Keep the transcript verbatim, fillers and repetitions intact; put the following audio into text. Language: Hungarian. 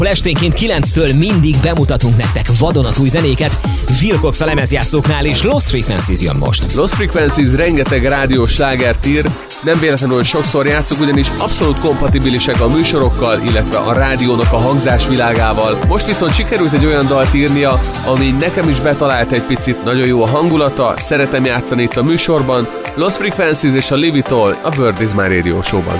Esténként kilenctől mindig bemutatunk nektek vadonatúj zenéket. Wilcox a lemezjátszóknál és Lost Frequencies jön most. Lost Frequencies rengeteg rádiós slágert ír, nem véletlenül sokszor játszunk, ugyanis abszolút kompatibilisek a műsorokkal, illetve a rádiónak a hangzásvilágával. Most viszont sikerült egy olyan dalt írnia, ami nekem is betalált egy picit, nagyon jó a hangulata, szeretem játszani itt a műsorban. Lost Frequencies és a Live It All a World Is My Radio Show-ban.